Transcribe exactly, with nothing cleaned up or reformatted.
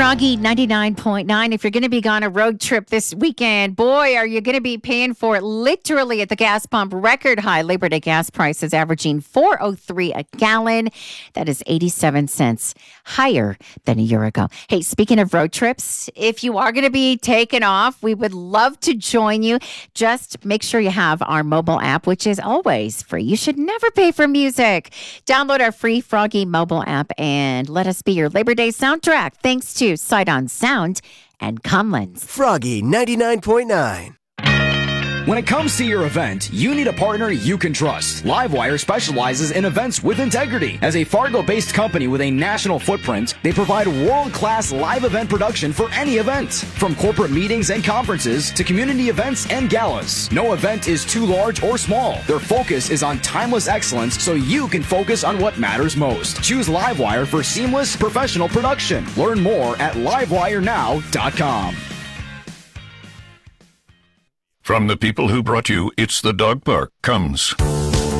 Froggy ninety-nine point nine. If you're going to be on a road trip this weekend, boy, are you going to be paying for it literally at the gas pump. Record high Labor Day gas prices averaging four oh three a gallon. That is eighty-seven cents higher than a year ago. Hey, speaking of road trips, if you are going to be taking off, we would love to join you. Just make sure you have our mobile app, which is always free. You should never pay for music. Download our free Froggy mobile app and let us be your Labor Day soundtrack. Thanks to Sight on Sound and Conlins. Froggy ninety-nine point nine. When it comes to your event, you need a partner you can trust. Livewire specializes in events with integrity. As a Fargo-based company with a national footprint, they provide world-class live event production for any event. From corporate meetings and conferences to community events and galas, no event is too large or small. Their focus is on timeless excellence so you can focus on what matters most. Choose Livewire for seamless professional production. Learn more at livewire now dot com. From the people who brought you It's the Dog Park comes